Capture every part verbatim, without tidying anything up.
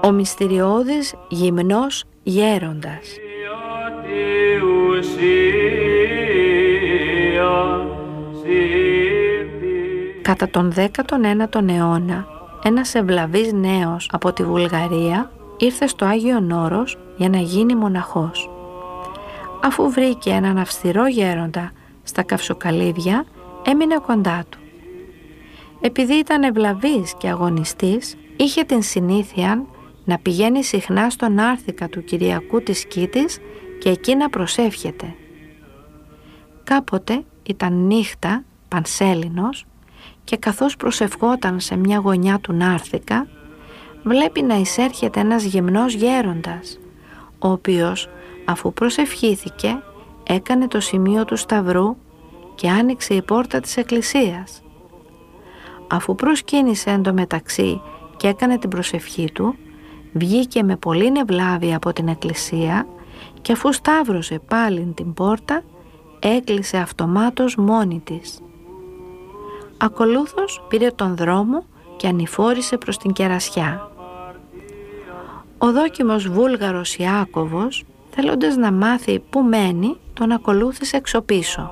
Ο μυστηριώδης γυμνός γέροντας. Κατά τον δέκατον ένατον αιώνα, ένας ευλαβής νέος από τη Βουλγαρία ήρθε στο Άγιον Όρος για να γίνει μοναχός. Αφού βρήκε έναν αυστηρό γέροντα στα Καυσοκαλύβια, έμεινε κοντά του. Επειδή ήταν ευλαβής και αγωνιστής, είχε την συνήθεια να πηγαίνει συχνά στον άρθικα του Κυριακού της Κήτης και εκεί να προσεύχεται. Κάποτε ήταν νύχτα, πανσέλινος, και καθώς προσευχόταν σε μια γωνιά του νάρθικα, βλέπει να εισέρχεται ένας γυμνός γέροντας, ο οποίος, αφού προσευχήθηκε, έκανε το σημείο του σταυρού και άνοιξε η πόρτα της εκκλησίας. Αφού προσκύνησε εντωμεταξύ και έκανε την προσευχή του, βγήκε με πολλή ευλάβεια από την εκκλησία και αφού σταύρωσε πάλι την πόρτα, έκλεισε αυτομάτως μόνη της. Ακολούθως πήρε τον δρόμο και ανηφόρησε προς την κερασιά. Ο δόκιμος Βούλγαρος Ιάκωβος, θέλοντας να μάθει πού μένει, τον ακολούθησε εξωπίσω.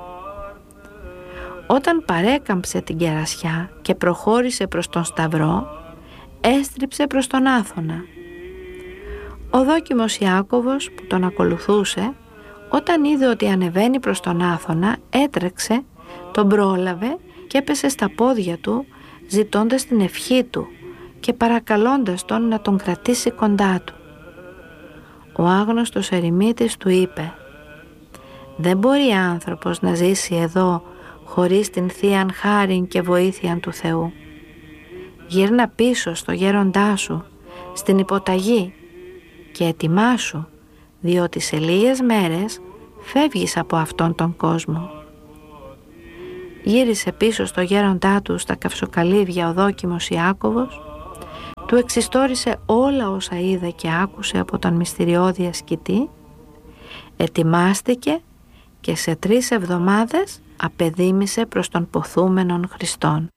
Όταν παρέκαμψε την κερασιά και προχώρησε προς τον σταυρό, έστριψε προς τον Άθωνα. Ο δόκιμος Ιάκωβος που τον ακολουθούσε, όταν είδε ότι ανεβαίνει προς τον Άθωνα, έτρεξε, τον πρόλαβε και έπεσε στα πόδια του, ζητώντας την ευχή του και παρακαλώντας τον να τον κρατήσει κοντά του. Ο άγνωστος ερημίτης του είπε: «Δεν μπορεί άνθρωπος να ζήσει εδώ χωρίς την θείαν χάριν και βοήθειαν του Θεού. Γύρνα πίσω στο γέροντά σου, στην υποταγή, και ετοιμάσου, διότι σε λίγες μέρες φεύγεις από αυτόν τον κόσμο». Γύρισε πίσω στο γέροντά του στα Καυσοκαλύβια ο δόκιμος Ιάκωβος, του εξιστόρισε όλα όσα είδε και άκουσε από τον μυστηριώδη ασκητή, ετοιμάστηκε και σε τρεις εβδομάδες απεδίμησε προς τον ποθούμενον Χριστόν.